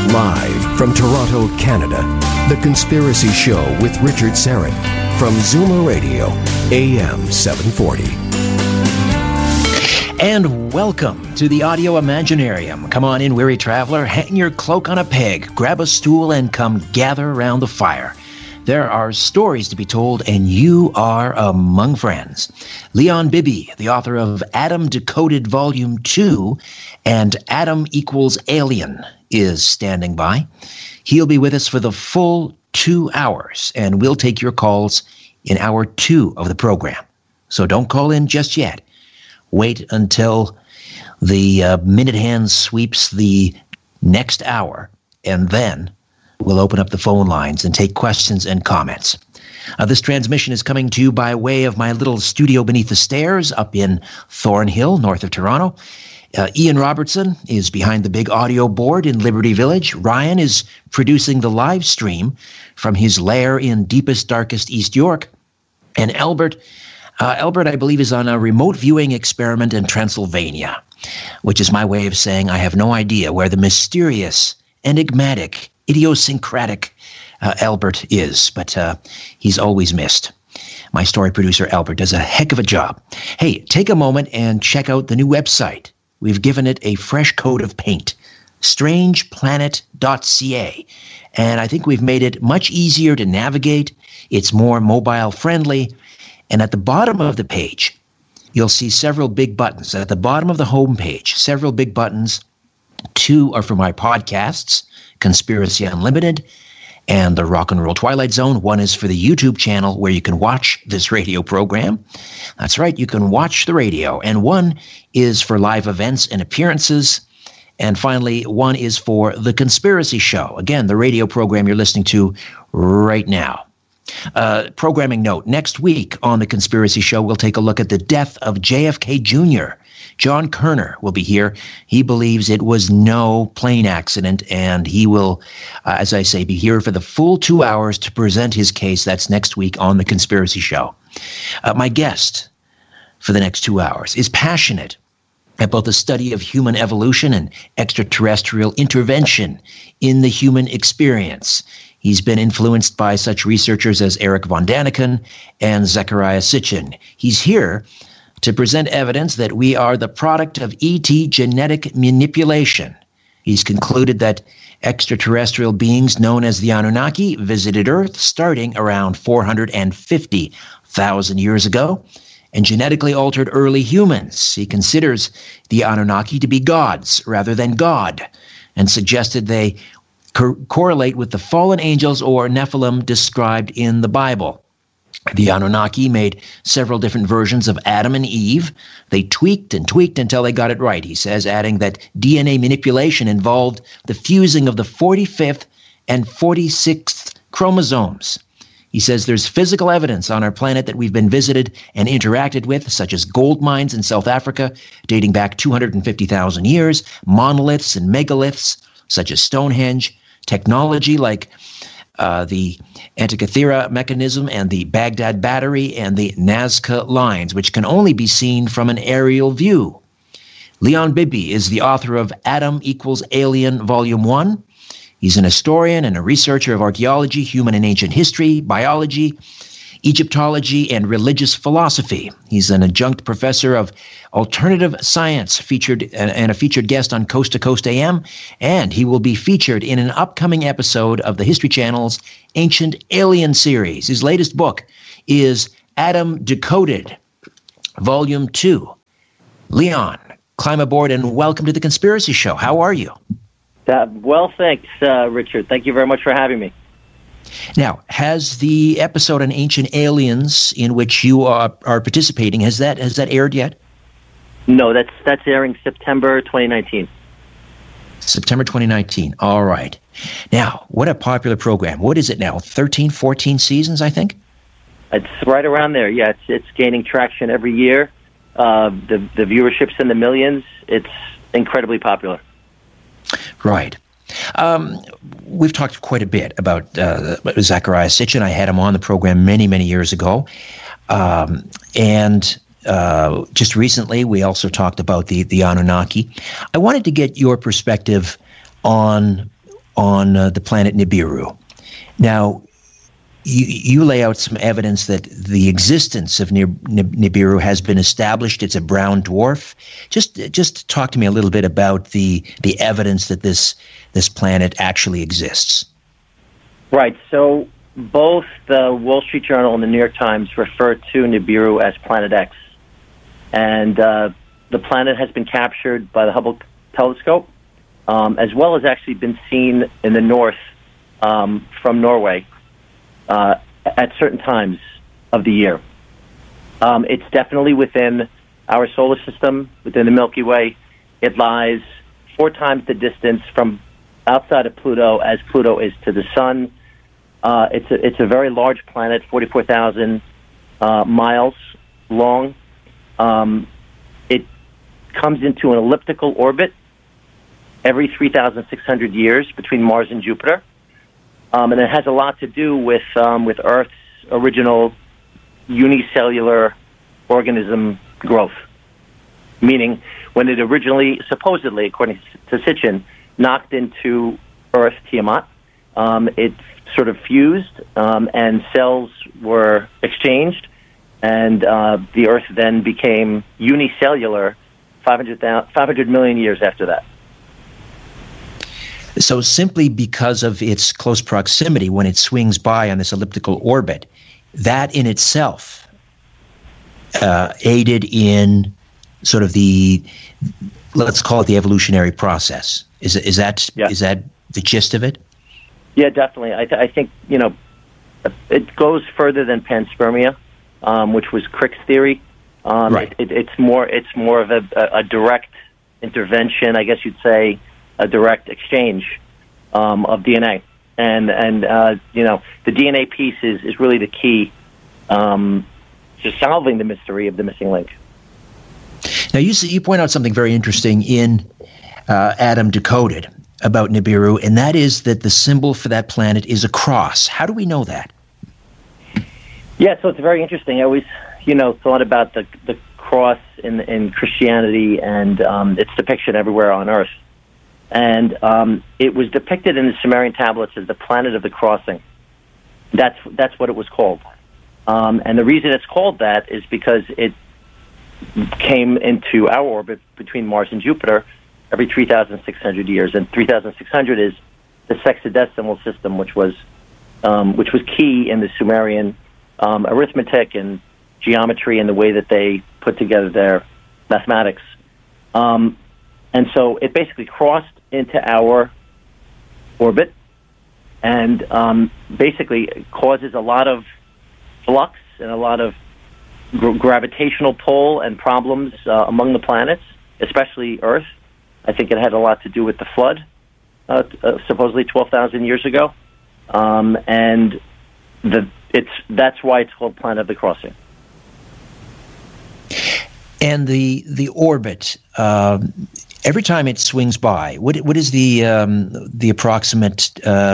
Live from Toronto, Canada, The Conspiracy Show with Richard Syrett from Zoomer Radio, AM 740. And welcome to the Audio Imaginarium. Come on in, weary traveler, hang your cloak on a peg, grab a stool, and come gather around the fire. There are stories to be told, and you are among friends. Leon Bibi, the author of Adam Decoded Volume 2 and Adam Equals Alien, is standing by. He'll be with us for the full 2 hours, and we'll take your calls in hour 2 of the program. So don't call in just yet. Wait until the minute hand sweeps the next hour, and then we'll open up the phone lines and take questions and comments. This transmission is coming to you by way of my little studio beneath the stairs up in Thornhill, north of Toronto. Ian Robertson is behind the big audio board in Liberty Village. Ryan is producing the live stream from his lair in deepest, darkest East York. And Albert, I believe, is on a remote viewing experiment in Transylvania, which is my way of saying I have no idea where the mysterious, enigmatic, idiosyncratic Albert is, but he's always missed. My story producer, Albert, does a heck of a job. Hey, take a moment and check out the new website. We've given it a fresh coat of paint, strangeplanet.ca, and I think we've made it much easier to navigate. It's more mobile friendly, and at the bottom of the page, you'll see several big buttons. At the bottom of the home page, several big buttons. 2 are for my podcasts, Conspiracy Unlimited and the Rock and Roll Twilight Zone. 1 is for the YouTube channel where you can watch this radio program. That's right, you can watch the radio. And 1 is for live events and appearances. And finally, 1 is for The Conspiracy Show. Again, the radio program you're listening to right now. Programming note, next week on The Conspiracy Show, we'll take a look at the death of JFK Jr. John Kerner will be here. He believes it was no plane accident, and he will, as I say, be here for the full 2 hours to present his case. That's next week on The Conspiracy Show. My guest for the next 2 hours is passionate about the study of human evolution and extraterrestrial intervention in the human experience. He's been influenced by such researchers as Eric von Daniken and Zecharia Sitchin. He's here to present evidence that we are the product of ET genetic manipulation. He's concluded that extraterrestrial beings known as the Anunnaki visited Earth starting around 450,000 years ago and genetically altered early humans. He considers the Anunnaki to be gods rather than God and suggested they correlate with the fallen angels or Nephilim described in the Bible. The Anunnaki made several different versions of Adam and Eve. They tweaked and tweaked until they got it right, he says, adding that DNA manipulation involved the fusing of the 45th and 46th chromosomes. He says there's physical evidence on our planet that we've been visited and interacted with, such as gold mines in South Africa dating back 250,000 years, monoliths and megaliths, such as Stonehenge, technology like the Antikythera mechanism and the Baghdad battery and the Nazca lines, which can only be seen from an aerial view. Leon Bibi is the author of Adam Equals Alien Volume 1. He's an historian and a researcher of archaeology, human and ancient history, biology, Egyptology, and religious philosophy. He's an adjunct professor of alternative science, and a featured guest on Coast to Coast AM, and he will be featured in an upcoming episode of the History Channel's Ancient Alien series. His latest book is Adam Decoded, Volume 2. Leon, climb aboard and welcome to The Conspiracy Show. How are you? Well, thanks, Richard. Thank you very much for having me. Now, has the episode on Ancient Aliens in which you are participating, has that aired yet? No, that's airing September 2019. September 2019. All right. Now, what a popular program. What is it now? 13, 14 seasons, I think? It's right around there. Yeah, it's gaining traction every year. The viewership's in the millions. It's incredibly popular. Right. We've talked quite a bit about Zecharia Sitchin. I had him on the program many, many years ago. And just recently, we also talked about the Anunnaki. I wanted to get your perspective on on the planet Nibiru. Now, you lay out some evidence that the existence of Nibiru has been established. It's a brown dwarf. Just talk to me a little bit about the evidence that this planet actually exists. Right. So both the Wall Street Journal and the New York Times refer to Nibiru as Planet X. And the planet has been captured by the Hubble telescope, as well as actually been seen in the north from Norway at certain times of the year. It's definitely within our solar system, within the Milky Way. It lies 4 times the distance from outside of Pluto as Pluto is to the Sun. It's a very large planet, 44,000 miles long. It comes into an elliptical orbit every 3,600 years between Mars and Jupiter. And it has a lot to do with Earth's original unicellular organism growth. Meaning, when it originally, supposedly, according to Sitchin, knocked into Earth, Tiamat, it sort of fused, and cells were exchanged, and the Earth then became unicellular 500 million years after that. So simply because of its close proximity, when it swings by on this elliptical orbit, that in itself aided in sort of the, let's call it the evolutionary process. Is that the gist of it? Yeah, definitely. I think, it goes further than panspermia, which was Crick's theory. Right. It's more of a direct intervention, I guess you'd say, a direct exchange of DNA, and the DNA piece is really the key to solving the mystery of the missing link. Now, you point out something very interesting in Adam Decoded about Nibiru, and that is that the symbol for that planet is a cross. How do we know that? Yeah, so it's very interesting. I always, thought about the cross in Christianity and its depiction everywhere on Earth. And it was depicted in the Sumerian tablets as the planet of the crossing. That's what it was called. And the reason it's called that is because it came into our orbit between Mars and Jupiter every 3,600 years. And 3,600 is the sexagesimal system, which was key in the Sumerian arithmetic and geometry and the way that they put together their mathematics. And so it basically crossed into our orbit and basically causes a lot of flux and a lot of gravitational pull and problems among the planets, especially Earth. I think it had a lot to do with the flood, supposedly 12,000 years ago. And that's why it's called Planet of the Crossing. And the orbit, every time it swings by, what is the approximate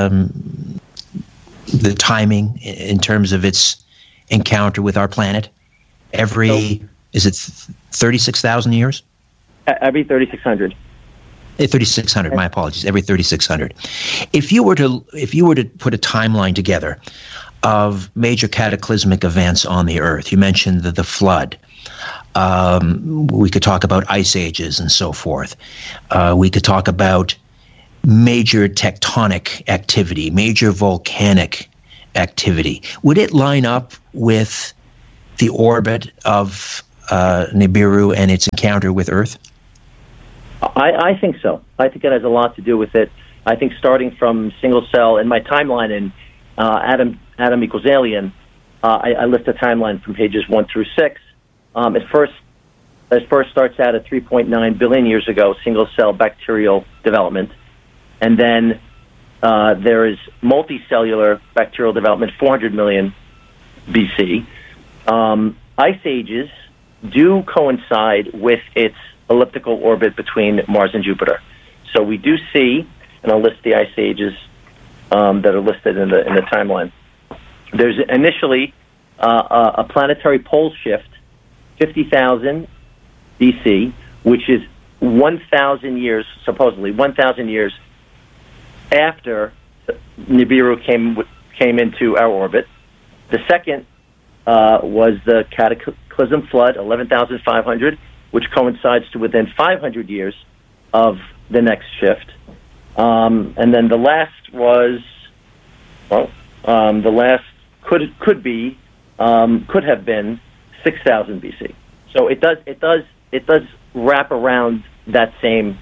the timing in terms of its encounter with our planet? Is it 36,000 years? Every 3,600. 3,600. My apologies. Every 3,600. If you were to put a timeline together of major cataclysmic events on the Earth, you mentioned the flood. We could talk about ice ages and so forth. We could talk about major tectonic activity, major volcanic activity. Would it line up with the orbit of Nibiru and its encounter with Earth? I think so. I think it has a lot to do with it. I think starting from single cell, in my timeline in Adam Equals Alien, I list a timeline from pages 1 through 6. It first starts out at 3.9 billion years ago, single-cell bacterial development. And then there is multicellular bacterial development, 400 million BC. Ice ages do coincide with its elliptical orbit between Mars and Jupiter. So we do see, and I'll list the ice ages that are listed in the timeline. There's initially a planetary pole shift, 50,000 BC, which is 1,000 years, supposedly 1,000 years after Nibiru came into our orbit. The second was the Cataclysm Flood, 11,500, which coincides to within 500 years of the next shift. And then the last was, the last could have been 6,000 BC. So it does wrap around that same,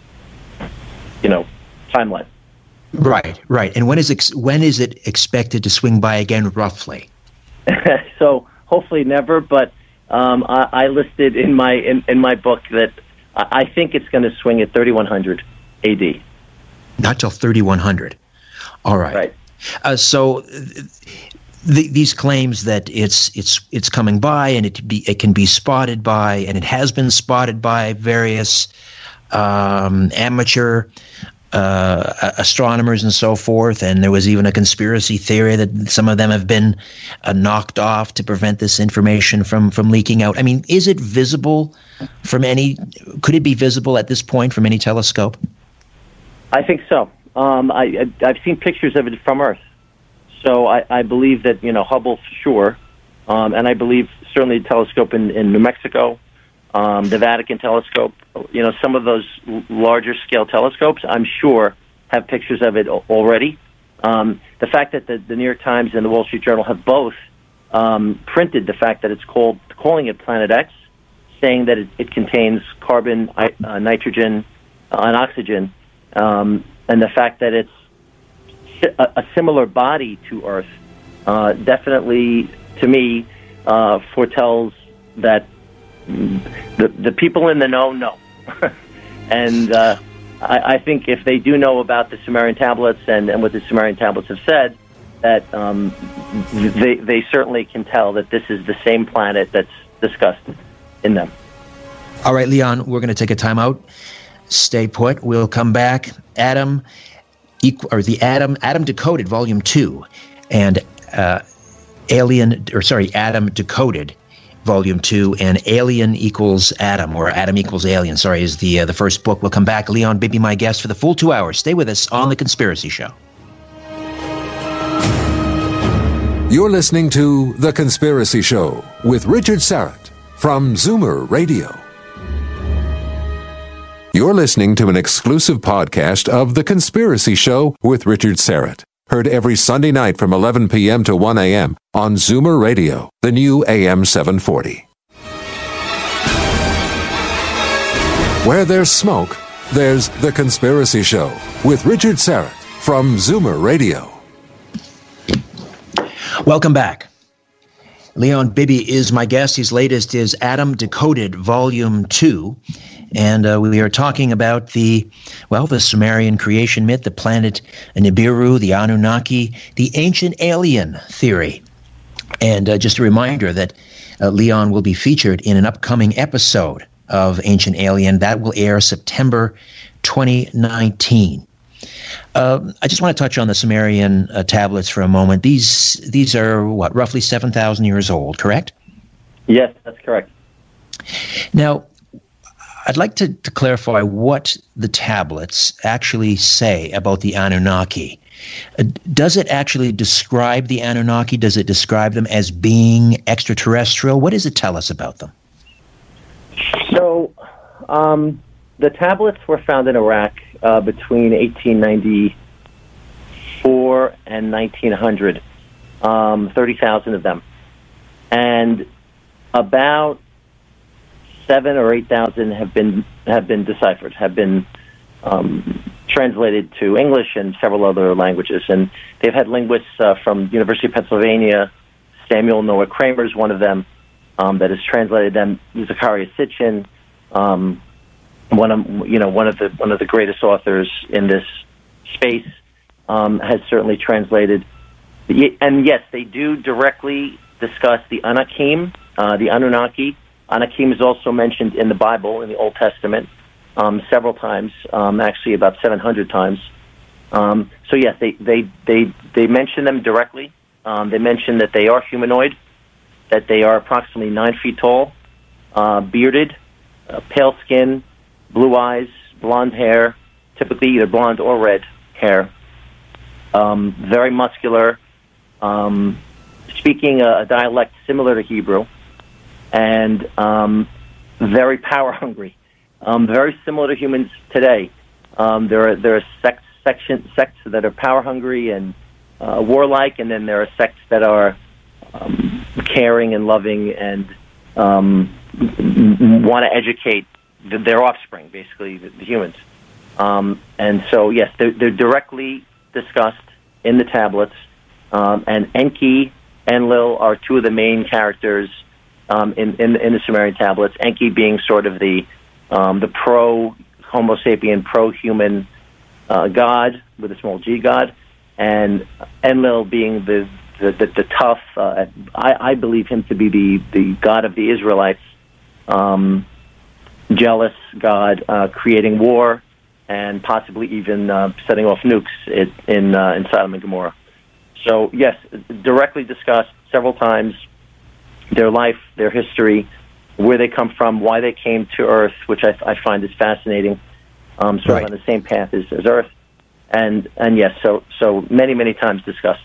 timeline. Right. And when is it expected to swing by again, roughly? So hopefully never, but I listed in my book that I think it's going to swing at 3100 AD. Not till 3100. All right. Right. So these claims that it's coming by and it can be spotted by, and it has been spotted by various amateur astronomers and so forth, and there was even a conspiracy theory that some of them have been knocked off to prevent this information from leaking out. I mean, is it visible could it be visible at this point from any telescope? I think so. I've seen pictures of it from Earth. So I believe that, Hubble, sure, and I believe certainly the telescope in New Mexico, the Vatican telescope, some of those larger scale telescopes, I'm sure, have pictures of it already. The fact that the New York Times and the Wall Street Journal have both printed the fact that it's calling it Planet X, saying that it contains carbon, nitrogen, and oxygen, and the fact that it's a similar body to Earth, definitely, to me, foretells that the people in the know. And I think if they do know about the Sumerian tablets and what the Sumerian tablets have said, that they certainly can tell that this is the same planet that's discussed in them. All right, Leon, we're going to take a time out. Stay put. We'll come back. Adam Decoded, Volume 2, and Adam Decoded, Volume 2, and Alien Equals Adam, or Adam Equals Alien, is the first book. We'll come back. Leon Bibby, my guest, for the full 2 hours. Stay with us on The Conspiracy Show. You're listening to The Conspiracy Show with Richard Syrett from Zoomer Radio. You're listening to an exclusive podcast of The Conspiracy Show with Richard Syrett. Heard every Sunday night from 11 p.m. to 1 a.m. on Zoomer Radio, the new AM 740. Where there's smoke, there's The Conspiracy Show with Richard Syrett from Zoomer Radio. Welcome back. Leon Bibby is my guest. His latest is Adam Decoded, Volume 2. And we are talking about the Sumerian creation myth, the planet Nibiru, the Anunnaki, the ancient alien theory. And just a reminder that Leon will be featured in an upcoming episode of Ancient Alien. That will air September 2019. I just want to touch on the Sumerian tablets for a moment. These are, roughly 7,000 years old, correct? Yes, that's correct. Now, I'd like to clarify what the tablets actually say about the Anunnaki. Does it actually describe the Anunnaki? Does it describe them as being extraterrestrial? What does it tell us about them? So, the tablets were found in Iraq between 1894 and 1900, 30,000 of them. And about 7,000 or 8,000 have been deciphered, have been translated to English and several other languages. And they've had linguists from University of Pennsylvania. Samuel Noah Kramer is one of them that has translated them. Zacharias Sitchin, one of the greatest authors in this space, has certainly translated. And yes, they do directly discuss the Anakim, the Anunnaki. Anakim is also mentioned in the Bible, in the Old Testament, several times, actually about 700 times. So yes, they mention them directly. They mention that they are humanoid, that they are approximately 9 feet tall, bearded, pale skin, blue eyes, blonde hair, typically either blonde or red hair, very muscular, speaking a dialect similar to Hebrew, and very power hungry, very similar to humans today. There are sects that are power hungry and warlike, and then there are sects that are caring and loving and want to educate their offspring, basically the humans. And so, yes, they're directly discussed in the tablets. And Enki and Enlil are two of the main characters in the Sumerian tablets. Enki being sort of the pro-Homo sapien, pro-human god with a small g god, and Enlil being the tough. I believe him to be the god of the Israelites, jealous god, creating war and possibly even setting off nukes in Sodom and Gomorrah. So yes, directly discussed several times their life, their history, where they come from, why they came to Earth, which I find is fascinating. Sort of on the same path as Earth, and yes, so many times discussed.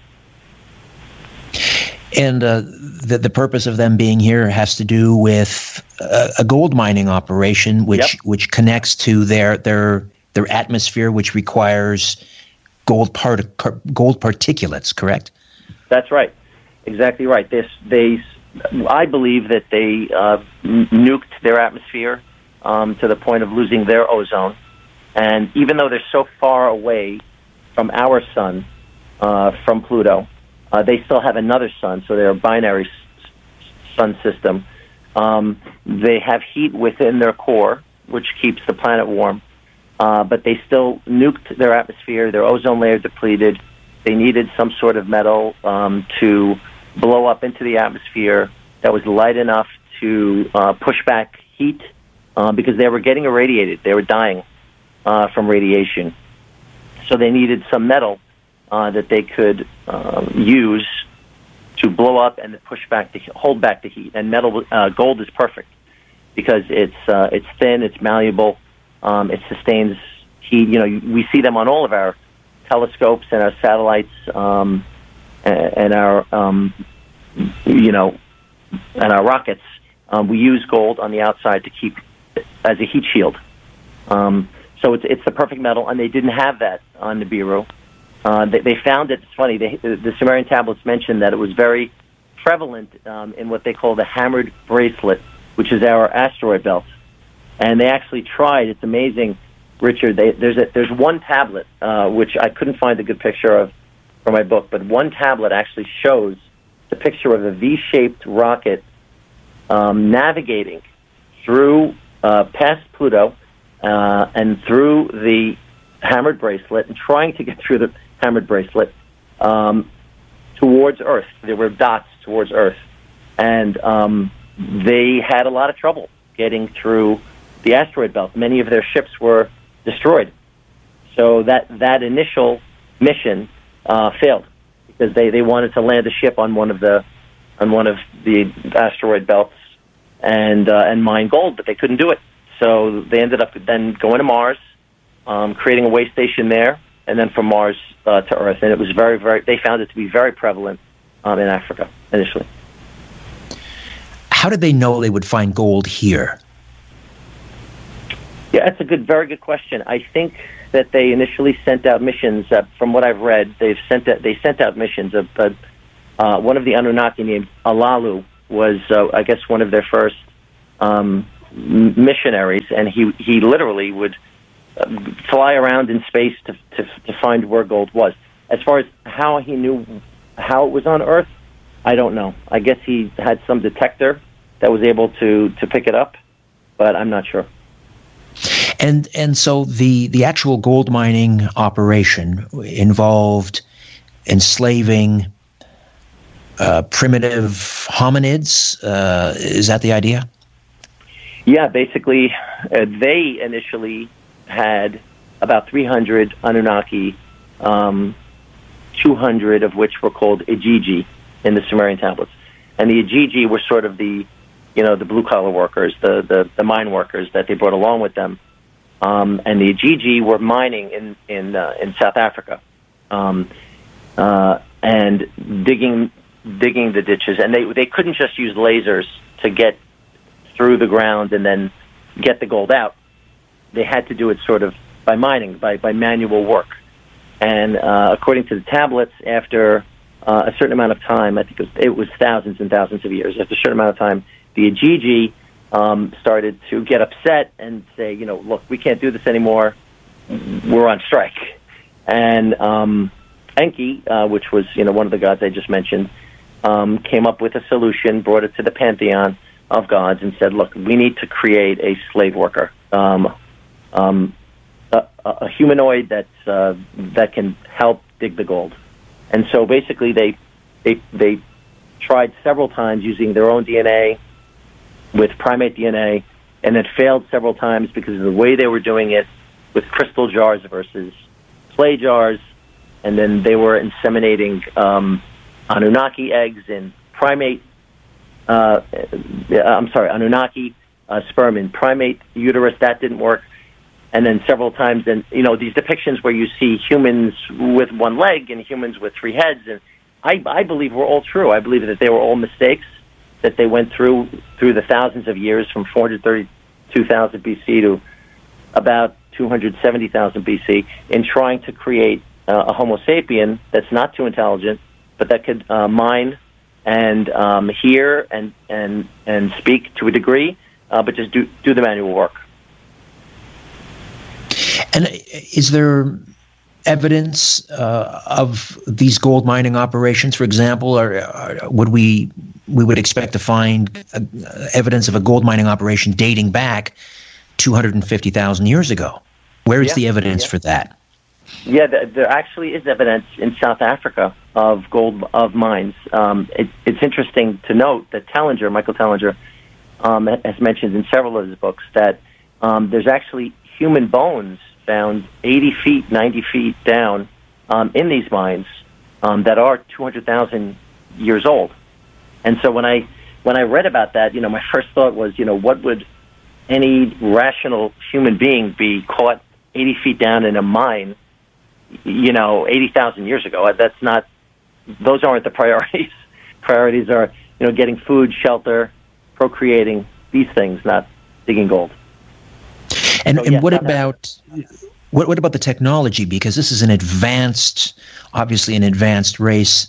And the purpose of them being here has to do with a gold mining operation, which connects to their atmosphere, which requires gold particulates. Correct? That's right. Exactly right. I believe that they nuked their atmosphere to the point of losing their ozone. And even though they're so far away from our sun, from Pluto, they still have another sun, so they're a binary sun system. They have heat within their core, which keeps the planet warm, but they still nuked their atmosphere, their ozone layer depleted. They needed some sort of metal to blow up into the atmosphere that was light enough to push back heat, because they were getting irradiated. They were dying from radiation. So they needed some metal that they could use to blow up and hold back the heat. And gold is perfect because it's thin, it's malleable, it sustains heat. We see them on all of our telescopes and our satellites, and our and our rockets. We use gold on the outside to keep as a heat shield. So it's the perfect metal, and they didn't have that on Nibiru. They found it. It's funny. The Sumerian tablets mentioned that it was very prevalent in what they call the hammered bracelet, which is our asteroid belt. And they actually tried. It's amazing, Richard. There's one tablet which I couldn't find a good picture of for my book, but one tablet actually shows the picture of a V-shaped rocket navigating through past Pluto. And through the hammered bracelet, and trying to get through the hammered bracelet towards Earth. There were dots towards Earth. And they had a lot of trouble getting through the asteroid belt. Many of their ships were destroyed. So that initial mission failed because they wanted to land a ship on one of the asteroid belts and mine gold, but they couldn't do it. So they ended up then going to Mars, creating a way station there, and then from Mars to Earth. And it was they found it to be very prevalent in Africa initially. How did they know they would find gold here? Yeah, that's a very good question. I think that they initially sent out missions. From what I've read, they sent out missions. One of the Anunnaki named Alalu was, I guess, one of their first missionaries, and he literally would fly around in space to find where gold was. As far as how he knew how it was on Earth, I don't know. I guess he had some detector that was able to pick it up, but I'm not sure. And so the actual gold mining operation involved enslaving primitive hominids. Is that the idea? Yeah, basically, they initially had about 300 Anunnaki, 200 of which were called Igigi in the Sumerian tablets. And the Igigi were sort of the blue-collar workers, the mine workers that they brought along with them. And the Igigi were mining in South Africa. and digging the ditches. And they couldn't just use lasers to get through the ground and then get the gold out. They had to do it sort of by mining, by manual work. And according to the tablets, after a certain amount of time, I think it was thousands and thousands of years, after a certain amount of time, the Igigi started to get upset and say, look, we can't do this anymore. We're on strike. And Enki, which was one of the gods I just mentioned, came up with a solution, brought it to the pantheon of gods, and said, look, we need to create a slave worker, a humanoid that can help dig the gold. And so basically they tried several times using their own DNA with primate DNA, and it failed several times because of the way they were doing it with crystal jars versus clay jars. And then they were inseminating Anunnaki eggs in Anunnaki sperm in primate uterus. That didn't work. And then several times, these depictions where you see humans with one leg and humans with three heads, and I believe were all true. I believe that they were all mistakes that they went through the thousands of years from 432,000 BC to about 270,000 BC in trying to create a Homo sapien that's not too intelligent, but that could mine and hear and speak to a degree, but just do the manual work. And is there evidence of these gold mining operations, for example, or we would expect to find evidence of a gold mining operation dating back 250,000 years ago? Where is the evidence for that? Yeah, there actually is evidence in South Africa of gold mines. It's interesting to note that Michael Tellinger, has mentioned in several of his books that there's actually human bones found 80 feet, 90 feet down in these mines that are 200,000 years old. And so when I read about that, my first thought was, what would any rational human being be caught 80 feet down in a mine, 80,000 years ago? Those aren't the priorities. Priorities are, getting food, shelter, procreating, these things, not digging gold. And what about the technology? Because this is obviously an advanced race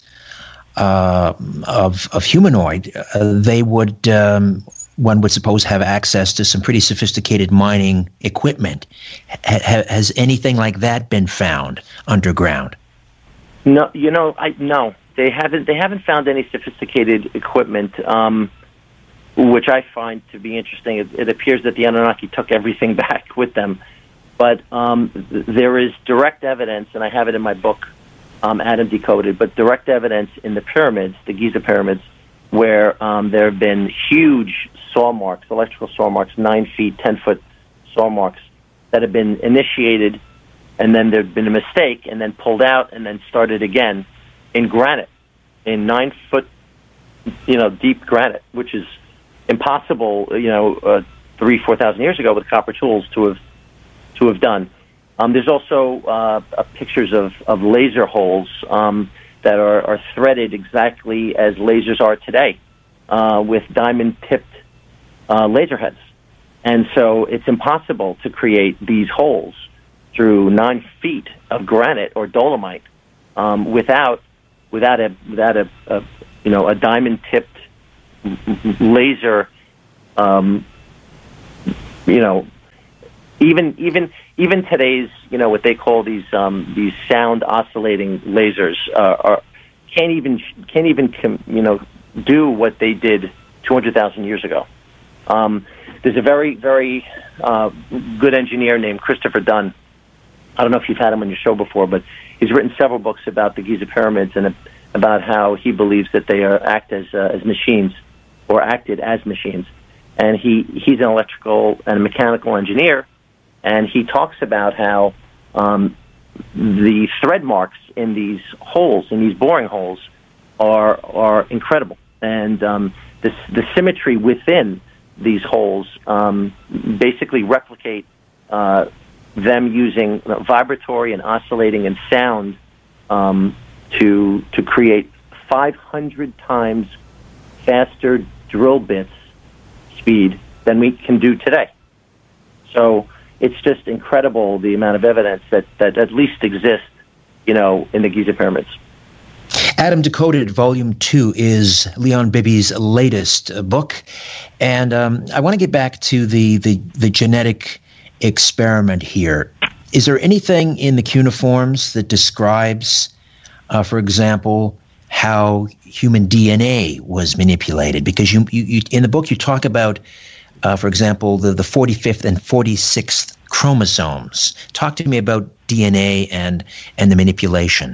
of humanoid. They would, one would suppose, have access to some pretty sophisticated mining equipment. Has anything like that been found underground? No, no, they haven't. They haven't found any sophisticated equipment. Which I find to be interesting. It appears that the Anunnaki took everything back with them. But there is direct evidence, and I have it in my book, Adam Decoded, but direct evidence in the pyramids, the Giza pyramids, where there have been huge saw marks, electrical saw marks, 9 feet, 10-foot saw marks that have been initiated, and then there have been a mistake, and then pulled out, and then started again in granite, in 9-foot, deep granite, which is impossible, 3,000-4,000 years ago with copper tools to have done. There's also pictures of laser holes that are threaded exactly as lasers are today, with diamond-tipped laser heads. And so it's impossible to create these holes through 9 feet of granite or dolomite without a diamond-tipped laser, even today's, what they call these sound oscillating lasers can't even do what they did 200,000 years ago. There's a very, very good engineer named Christopher Dunn. I don't know if you've had him on your show before, but he's written several books about the Giza pyramids and about how he believes that they act as machines, or acted as machines. And he's an electrical and mechanical engineer, and he talks about how the thread marks in these holes, in these boring holes, are incredible. And the symmetry within these holes basically replicate them using vibratory and oscillating and sound to create 500 times faster drill bits speed than we can do today. So it's just incredible the amount of evidence that at least exists, in the Giza pyramids. Adam Decoded, Volume 2, is Leon Bibby's latest book. And I want to get back to the genetic experiment here. Is there anything in the cuneiforms that describes, for example, how human DNA was manipulated? Because you in the book you talk about, for example, the 45th and 46th chromosomes. Talk to me about DNA and the manipulation.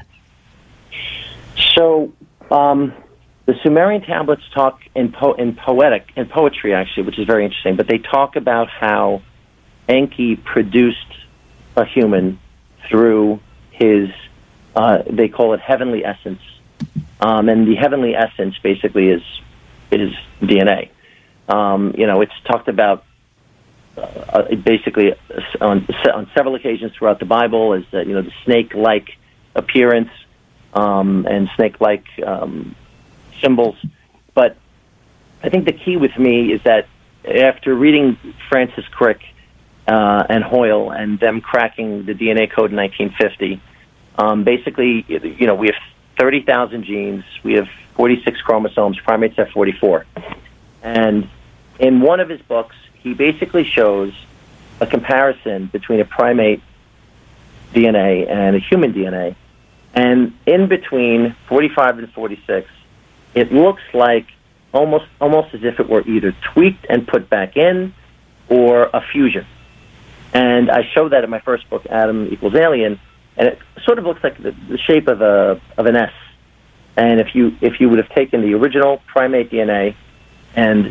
So the Sumerian tablets talk in poetry, actually, which is very interesting. But they talk about how Enki produced a human through his, they call it heavenly essence. And the heavenly essence basically is DNA. It's talked about basically on several occasions throughout the Bible as the snake-like appearance and snake-like symbols. But I think the key with me is that after reading Francis Crick and Hoyle and them cracking the DNA code in 1950, basically, we have 30,000 genes. We have 46 chromosomes. Primates have 44. And in one of his books, he basically shows a comparison between a primate DNA and a human DNA. And in between 45 and 46, it looks like almost as if it were either tweaked and put back in or a fusion. And I showed that in my first book, Adam Equals Alien, and it sort of looks like the shape of an S. And if you would have taken the original primate DNA and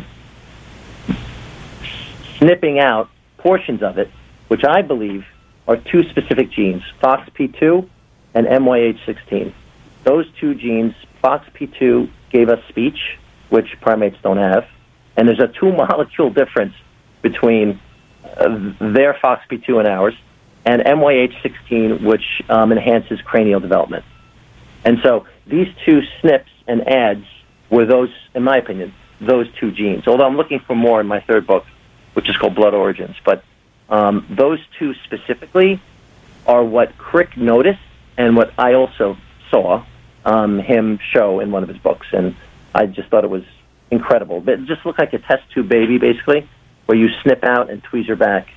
snipping out portions of it, which I believe are two specific genes, FOXP2 and MYH16. Those two genes, FOXP2 gave us speech, which primates don't have, and there's a 2-molecule difference between their FOXP2 and ours, and MYH16, which enhances cranial development. And so these two snips and adds were those, in my opinion, those two genes. Although I'm looking for more in my third book, which is called Blood Origins. But those two specifically are what Crick noticed and what I also saw him show in one of his books. And I just thought it was incredible. But it just looked like a test tube baby, basically, where you snip out and tweezer back,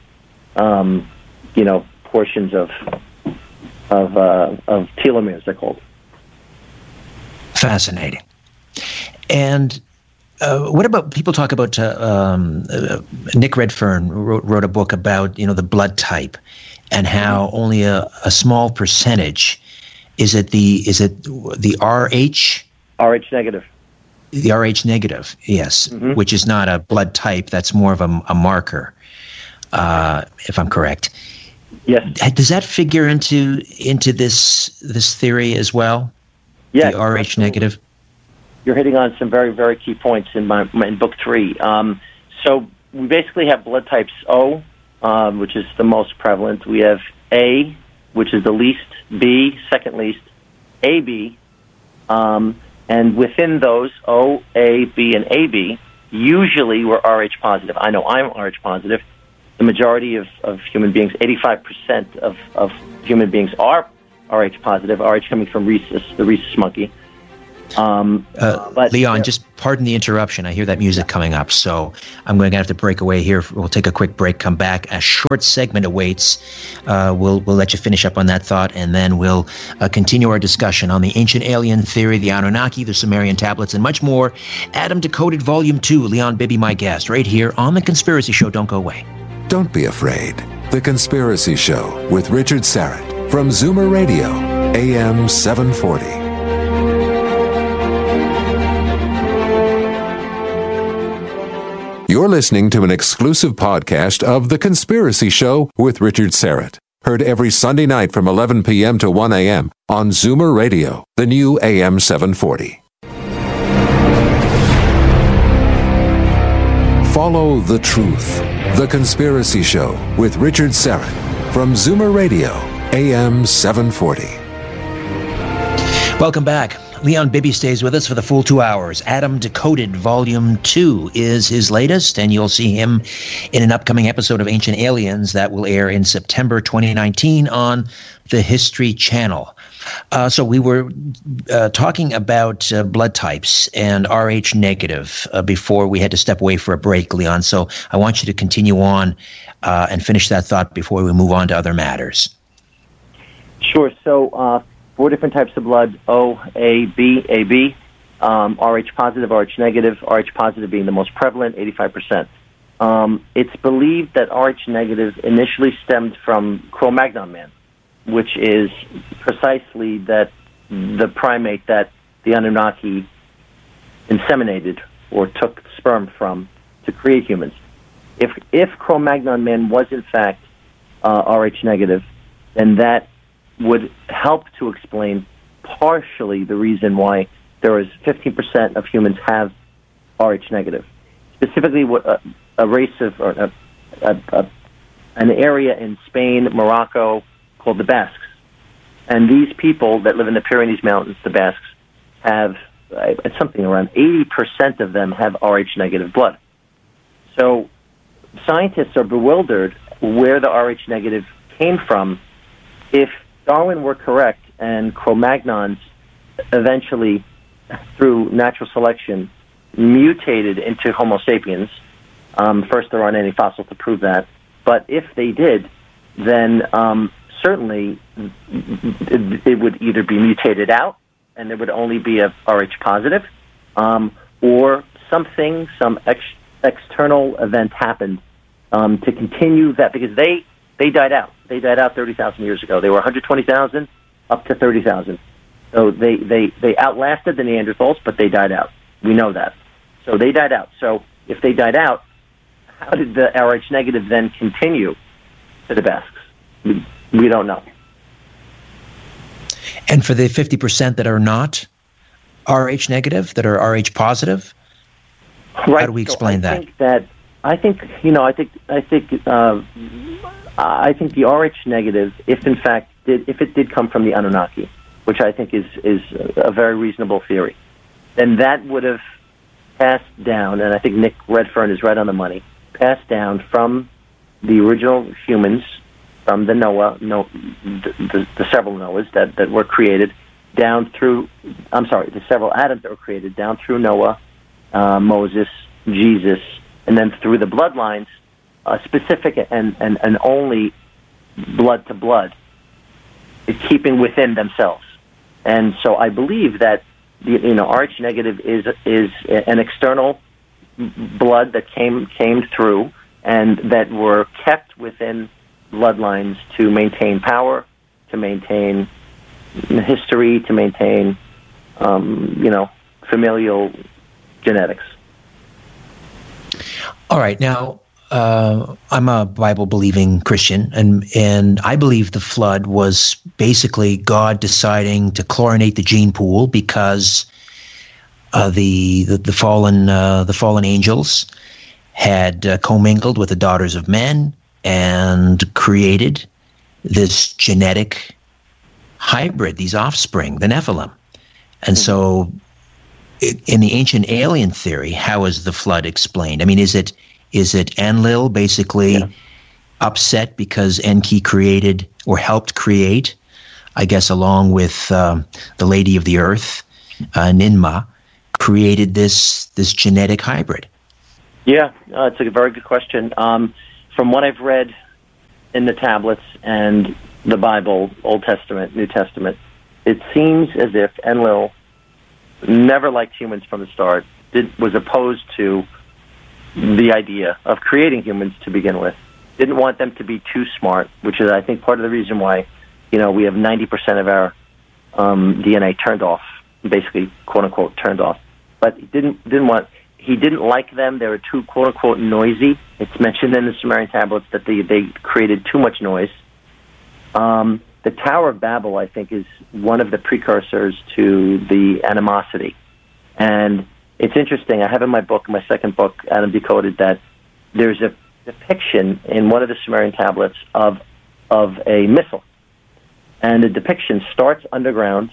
portions of telomeres, they're called. Fascinating. And what about, people talk about, Nick Redfern wrote a book about, the blood type and how only a small percentage, is it the RH? RH negative. The RH negative, yes, which is not a blood type, that's more of a marker, if I'm correct. Yes. Does that figure into this theory as well? Yes. The RH negative? You're hitting on some very, very key points in in book 3. So we basically have blood types O, which is the most prevalent. We have A, which is the least, B, second least, AB, and within those, O, A, B, and AB, usually we're Rh positive. I know I'm Rh positive. The majority of human beings, 85% of human beings are Rh positive, Rh coming from rhesus, the rhesus monkey. But Leon, just pardon the interruption. I hear that music coming up, so I'm going to have to break away here. We'll take a quick break, come back. A short segment awaits. We'll let you finish up on that thought, and then we'll continue our discussion on the ancient alien theory, the Anunnaki, the Sumerian tablets, and much more. Adam Decoded, Volume 2. Leon Bibby, my guest, right here on The Conspiracy Show. Don't go away. Don't be afraid. The Conspiracy Show with Richard Syrett from Zoomer Radio, AM 740. You're listening to an exclusive podcast of The Conspiracy Show with Richard Syrett. Heard every Sunday night from 11 p.m. to 1 a.m. on Zoomer Radio, the new AM 740. Follow the truth. The Conspiracy Show with Richard Syrett from Zoomer Radio, AM 740. Welcome back. Leon Bibby stays with us for the full 2 hours. Adam Decoded Volume 2 is his latest, and you'll see him in an upcoming episode of Ancient Aliens that will air in September 2019 on the History Channel. So we were talking about blood types and Rh negative before we had to step away for a break, Leon. So I want you to continue on and finish that thought before we move on to other matters. Sure. So 4 different types of blood: O, A, B, AB, Rh positive, Rh negative, Rh positive being the most prevalent, 85%. It's believed that Rh negative initially stemmed from Cro-Magnon man, which is precisely that the primate that the Anunnaki inseminated or took sperm from to create humans. If Cro-Magnon man was in fact Rh negative, then that would help to explain partially the reason why there is 15% of humans have Rh negative. Specifically, what a race of or an area in Spain, Morocco, called the Basques. And these people that live in the Pyrenees Mountains, the Basques, have something around 80% of them have Rh negative blood. So scientists are bewildered where the Rh negative came from. If Darwin were correct and Cro-Magnons eventually, through natural selection, mutated into Homo sapiens, first there aren't any fossils to prove that, but if they did, then certainly it would either be mutated out and there would only be a Rh positive, or something, some external event happened to continue that, because they died out. They died out 30,000 years ago. They were 120,000 up to 30,000. So they outlasted the Neanderthals, but they died out. We know that. So they died out. So if they died out, how did the Rh negative then continue to the Basques? We don't know. And for the 50% that are not Rh negative, that are Rh positive, right. How do we explain that? I think the Rh negative, if it did come from the Anunnaki, which I think is a very reasonable theory, then that would have passed down, and I think Nick Redfern is right on the money, passed down from the original humans, from the the several Noahs that were created, down through, the several Adams that were created, down through Noah, Moses, Jesus, and then through the bloodlines, specific and only blood to blood, keeping within themselves. And so I believe that Rh negative is an external blood that came through and that were kept within bloodlines to maintain power, to maintain history, to maintain familial genetics. All right. Now, I'm a Bible-believing Christian, and I believe the flood was basically God deciding to chlorinate the gene pool because the fallen angels had commingled with the daughters of men and created this genetic hybrid, these offspring, the Nephilim. And so in the ancient alien theory, how is the flood explained? I mean, is it Enlil basically upset because Enki created or helped create, I guess, along with the Lady of the Earth, Ninmah, created this genetic hybrid? Yeah, it's a very good question. From what I've read in the tablets and the Bible, Old Testament, New Testament, it seems as if Enlil never liked humans from the start, was opposed to the idea of creating humans to begin with, didn't want them to be too smart, which is, I think, part of the reason why, we have 90% of our DNA turned off, basically, quote-unquote, turned off. But he didn't like them. They were too, quote-unquote, noisy. It's mentioned in the Sumerian tablets that they created too much noise. The Tower of Babel, I think, is one of the precursors to the animosity. And it's interesting. I have in my book, my second book, Adam Decoded, that there's a depiction in one of the Sumerian tablets of a missile. And the depiction starts underground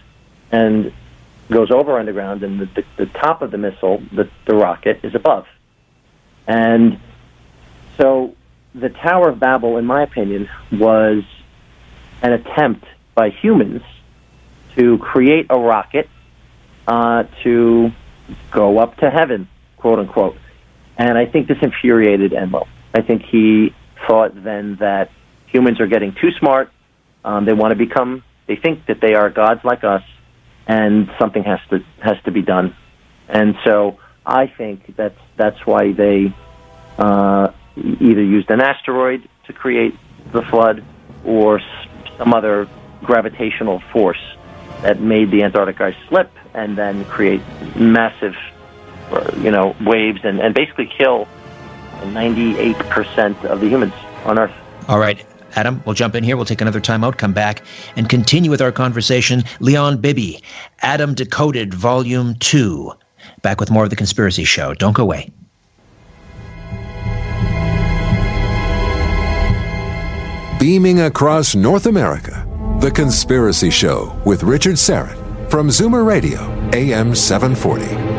and goes over underground, and the top of the missile, the rocket, is above. And so the Tower of Babel, in my opinion, was an attempt by humans to create a rocket to go up to heaven, quote unquote. And I think this infuriated Enlil. I think he thought then that humans are getting too smart. They think that they are gods like us, and something has to be done. And so I think that's why they either used an asteroid to create the flood, or some other gravitational force that made the Antarctic ice slip and then create massive, waves and basically kill 98% of the humans on Earth. All right, Adam, we'll jump in here. We'll take another time out, come back, and continue with our conversation. Leon Bibi, Adam Decoded, Volume 2. Back with more of The Conspiracy Show. Don't go away. Beaming across North America, The Conspiracy Show with Richard Syrett from Zoomer Radio, AM 740.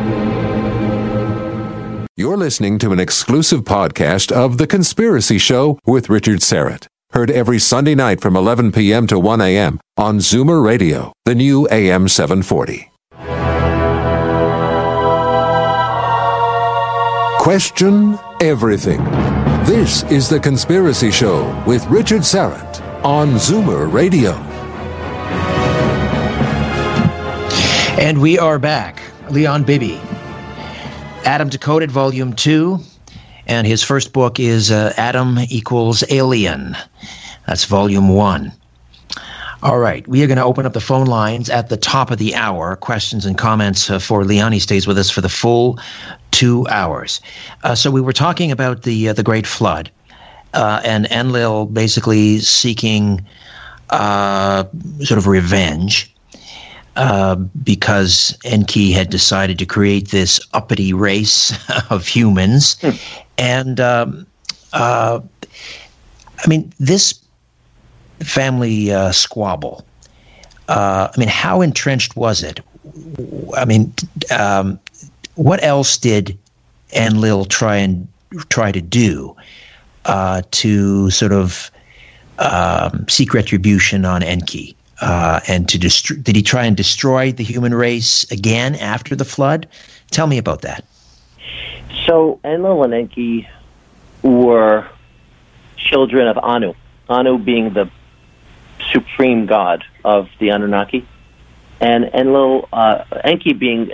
You're listening to an exclusive podcast of The Conspiracy Show with Richard Syrett. Heard every Sunday night from 11 p.m. to 1 a.m. on Zoomer Radio, the new AM 740. Question everything. This is The Conspiracy Show with Richard Syrett on Zoomer Radio. And we are back. Leon Bibi, Adam Decoded, Volume 2. And his first book is Adam Equals Alien. That's Volume 1. All right, we are going to open up the phone lines at the top of the hour. Questions and comments for Leon. He stays with us for the full 2 hours. So we were talking about the Great Flood, and Enlil basically seeking sort of revenge because Enki had decided to create this uppity race of humans. And, this family squabble, how entrenched was it? What else did Enlil try to do to sort of seek retribution on Enki? And did he try and destroy the human race again after the flood? Tell me about that. So Enlil and Enki were children of Anu. Anu being the supreme god of the Anunnaki, and Enki being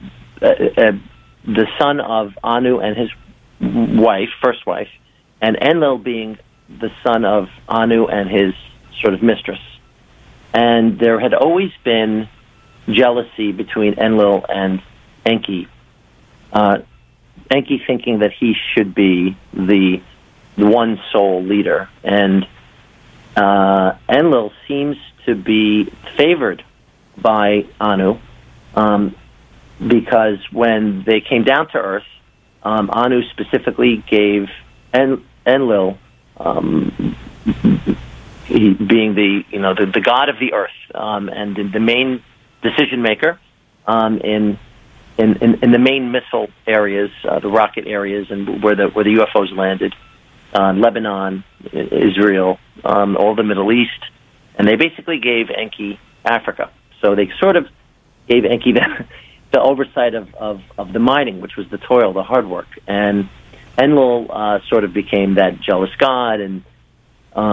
the son of Anu and his first wife, and Enlil being the son of Anu and his sort of mistress. And there had always been jealousy between Enlil and Enki. Enki thinking that he should be the one sole leader, and Enlil seems to be favored by Anu, because when they came down to Earth, Anu specifically gave Enlil, he being the god of the Earth, and the main decision maker in the main missile areas, the rocket areas, and where the UFOs landed. Lebanon, Israel, all the Middle East, and they basically gave Enki Africa. So they sort of gave Enki the oversight of the mining, which was the toil, the hard work. And Enlil sort of became that jealous god, and